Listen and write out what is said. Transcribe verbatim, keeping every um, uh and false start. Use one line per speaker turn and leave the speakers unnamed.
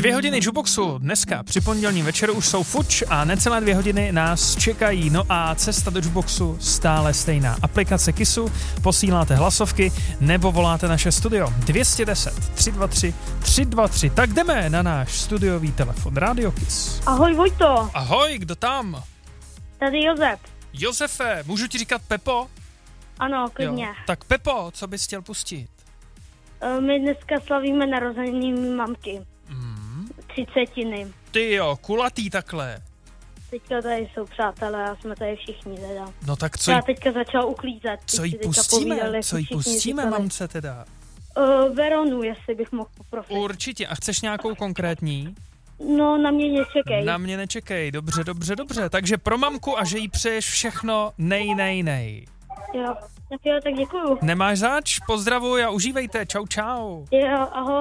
Dvě hodiny Jukeboxu dneska při pondělním večeru už jsou fuč a necelé dvě hodiny nás čekají. No a cesta do Jukeboxu stále stejná. Aplikace Kissu, posíláte hlasovky nebo voláte naše studio dvě deset, tři dva tři, tři dva tři. Tak jdeme na náš studiový telefon. Rádio Kiss.
Ahoj Vojto.
Ahoj, kdo tam?
Tady Josef.
Josefe, můžu ti říkat Pepo?
Ano, klidně.
Jo. Tak Pepo, co bys chtěl pustit?
My dneska slavíme narozeniny mý mamky.
Mm.
Třicetiny.
Ty jo, kulatý takhle.
Teďka tady jsou přátelé a jsme tady všichni teda.
No tak co
Já
jí,
teďka začal uklízet.
co jí pustíme? Co jí pustíme, mamce teda?
Uh, Veronu, jestli bych mohl poprosit.
Určitě. A chceš nějakou konkrétní?
No, na mě nečekej.
Na mě nečekej. Dobře, dobře, dobře. Takže pro mamku a že jí přeješ všechno nej, nej, nej.
Jo, tak jo, tak děkuju.
Nemáš zač? Pozdravuj a užívejte. Čau, čau.
Jo, ahoj.